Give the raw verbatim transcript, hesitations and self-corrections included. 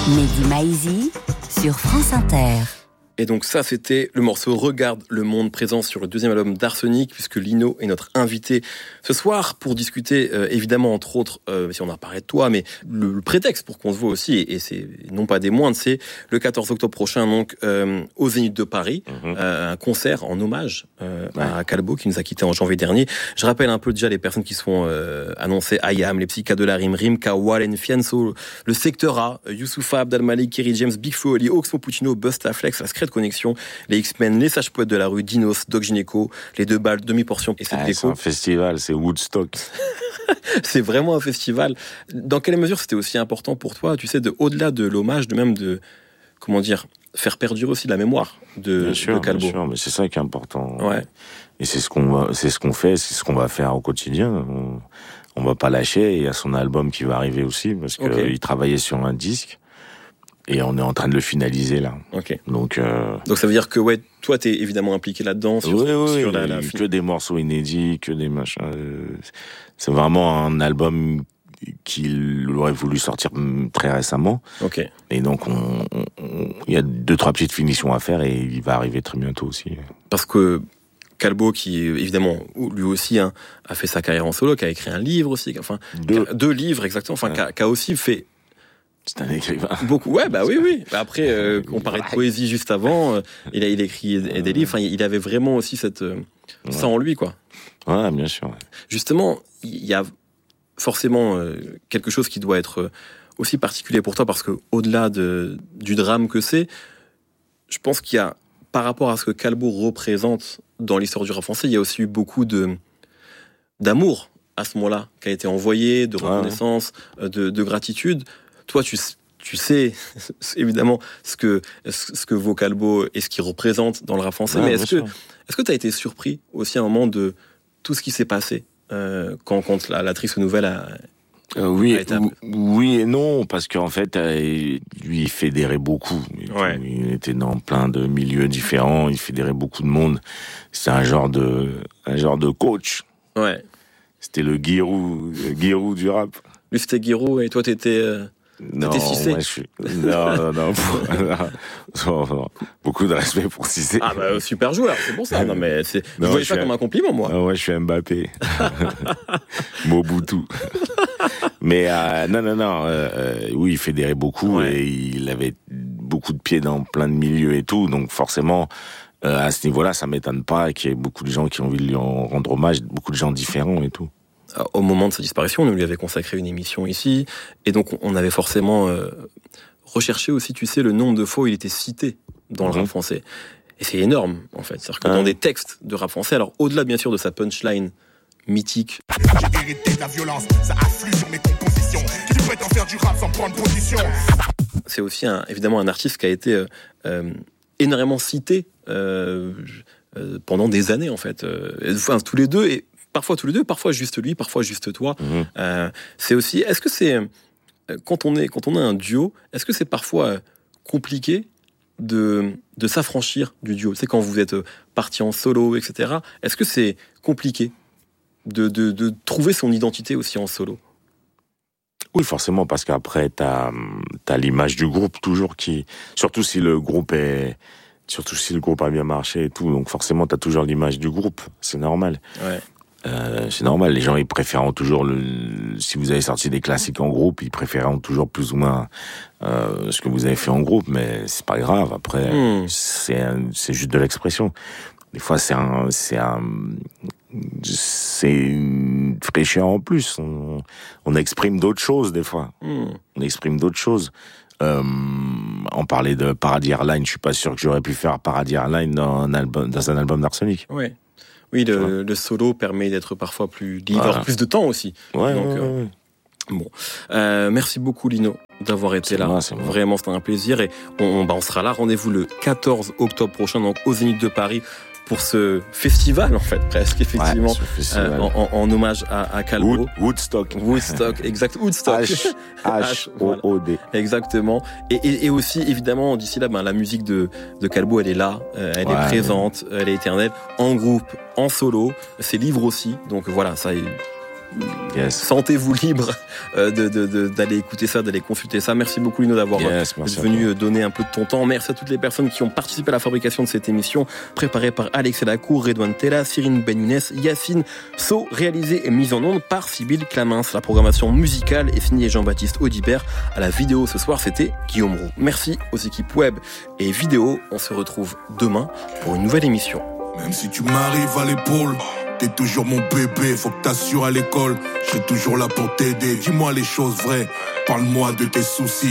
Mehdi Maizi sur France Inter. Et donc ça, c'était le morceau « Regarde le monde » présent sur le deuxième album d'Arsenic, puisque Lino est notre invité ce soir pour discuter, euh, évidemment, entre autres, euh, si on a parlé de toi, mais le, le prétexte pour qu'on se voit aussi, et, et c'est non pas des moindres, c'est le quatorze octobre prochain, donc euh, au Zénith de Paris, mmh. euh, un concert en hommage euh, ouais. à Calbo, qui nous a quittés en janvier dernier. Je rappelle un peu déjà les personnes qui sont euh, annoncées: Ayam, les Psychas de la Rime, Rimka, Wallen, Fianso, le Secteur A, Youssoufa, Abdel Malik, Kerry James, Big Flo, Oli, Oxmo Puccino, Busta Flex, la Secret Connexion, les X-Men, les Sages Poètes de la rue, Dinos, Doc Gynéco, les deux balles, demi-portion et cette ah, déco. C'est un festival, c'est Woodstock. C'est vraiment un festival. Dans quelle mesure c'était aussi important pour toi, tu sais, de, au-delà de l'hommage, de même de, comment dire, faire perdurer aussi la mémoire de, bien sûr, de Calbo. Bien sûr, mais c'est ça qui est important. Ouais. Et c'est ce qu'on va, c'est ce qu'on fait, c'est ce qu'on va faire au quotidien. On, on va pas lâcher. Il y a son album qui va arriver aussi, parce qu'il okay. travaillait sur un disque. Et on est en train de le finaliser là. Ok. Donc, euh... donc ça veut dire que ouais, toi t'es évidemment impliqué là-dedans. Sur, oui, oui, sur oui. La, la que fin... des morceaux inédits, que des machins. C'est vraiment un album qu'il aurait voulu sortir très récemment. Ok. Et donc on, on, on, il y a deux trois petites finitions à faire et il va arriver très bientôt aussi. Parce que Calbo, qui évidemment lui aussi hein, a fait sa carrière en solo, qui a écrit un livre aussi, enfin deux, deux livres exactement, enfin ouais. qui, a, qui a aussi fait. C'est un écrivain. Beaucoup, ouais, bah oui, oui. Après, euh, on parlait de poésie juste avant. Euh, il a, il a écrit des livres. Enfin, il avait vraiment aussi cette, euh, ouais. ça en lui, quoi. Ouais, bien sûr. Ouais. Justement, il y a forcément euh, quelque chose qui doit être aussi particulier pour toi, parce que au-delà de, du drame que c'est, je pense qu'il y a, par rapport à ce que Calbo représente dans l'histoire du rap français, il y a aussi eu beaucoup de d'amour à ce moment-là qui a été envoyé, de reconnaissance, ouais. de, de gratitude. Toi, tu, tu sais évidemment ce que, ce que vaut Calbo et ce qu'il représente dans le rap français, ouais, mais est-ce que, est-ce que tu as été surpris aussi à un moment de tout ce qui s'est passé euh, quand, quand la, la triste nouvelle a, euh, oui, a été... Oui et non, parce qu'en fait, euh, lui, il fédérait beaucoup. Ouais. Il était dans plein de milieux différents, il fédérait beaucoup de monde. C'est un genre de, un genre de coach. Ouais. C'était le Giroud, le Giroud du rap. Lui, c'était Giroud et toi, t'étais... Euh... Non, moi, je suis... non, non, non, non, non, beaucoup de respect pour Cissé. Ah bah super joueur, c'est pour ça. Non mais c'est, non, je voyais ça comme un compliment, moi. Non, ouais, je suis Mbappé, Mobutu. Mais euh, non, non, non. Euh, oui, il fédérait beaucoup ouais. et il avait beaucoup de pieds dans plein de milieux et tout, donc forcément. Euh, à ce niveau-là, ça m'étonne pas qu'il y ait beaucoup de gens qui ont envie de lui en rendre hommage, beaucoup de gens différents et tout. Au moment de sa disparition, on lui avait consacré une émission ici, et donc on avait forcément euh, recherché aussi, tu sais, le nombre de fois où il était cité dans mmh. le rap français. Et c'est énorme, en fait. C'est-à-dire que hein. dans des textes de rap français, alors au-delà bien sûr de sa punchline mythique. J'ai hérité de la violence, ça afflue sur mes compositions. Qui prétend faire du rap sans prendre position. C'est aussi un, évidemment un artiste qui a été euh, euh, énormément cité euh, euh, pendant des années, en fait. Euh, enfin, tous les deux, et parfois tous les deux, parfois juste lui, parfois juste toi. Mmh. Euh, c'est aussi, est-ce que c'est, quand on est, quand on a un duo, est-ce que c'est parfois compliqué de, de s'affranchir du duo? C'est quand vous êtes parti en solo, et cetera. Est-ce que c'est compliqué de, de, de trouver son identité aussi en solo? Oui, forcément, parce qu'après, t'as, t'as l'image du groupe toujours qui, surtout si le groupe est, surtout si le groupe a bien marché et tout, donc forcément, t'as toujours l'image du groupe. C'est normal. Ouais. Euh, c'est normal, les gens ils préféreront toujours le, si vous avez sorti des classiques en groupe, ils préféreront toujours plus ou moins euh, ce que vous avez fait en groupe, mais c'est pas grave. Après, mmh. c'est un, c'est juste de l'expression. Des fois, c'est un, c'est un, c'est une fraîcheur en plus. On, on exprime d'autres choses des fois. Mmh. On exprime d'autres choses. Euh, on parlait de Paradis Airlines. Je suis pas sûr que j'aurais pu faire Paradis Airlines dans un album, dans un album d'Arsenic. Ouais. Oui, le, le solo permet d'être parfois plus libre, voilà. plus de temps aussi. Ouais, Donc, ouais, euh, ouais. Bon, euh, merci beaucoup Lino d'avoir été c'est là. Moi, c'est Vraiment, c'était un plaisir et on, on, bah, on sera là. Rendez-vous le quatorze octobre prochain, donc au Zénith de Paris, pour ce festival en fait presque effectivement, ouais, euh, en, en, en hommage à, à Calbo. Wood, Woodstock. Woodstock, exact. Woodstock. H, H O O D. Voilà. Exactement. Et, et, et aussi évidemment d'ici là, ben la musique de de Calbo, elle est là, euh, elle ouais, est présente, ouais. elle est éternelle, en groupe, en solo, ses livres aussi. Donc voilà, ça. Yes. Sentez-vous libre euh, de, de, de, d'aller écouter ça, d'aller consulter ça. Merci beaucoup Lino d'avoir yes, venu donner un peu de ton temps. Merci à toutes les personnes qui ont participé à la fabrication de cette émission, préparée par Alex Lacour, Redouane Tella, Cyrine Benounes, Yacine So, réalisée et mise en onde par Sybille Clamins. La programmation musicale est signée Jean-Baptiste Audibert. À la vidéo ce soir, c'était Guillaume Roux. Merci aux équipes web et vidéo. On se retrouve demain pour une nouvelle émission. Même si tu m'arrives à l'épaule, t'es toujours mon bébé, faut que t'assures à l'école. Je suis toujours là pour t'aider, dis-moi les choses vraies, parle-moi de tes soucis.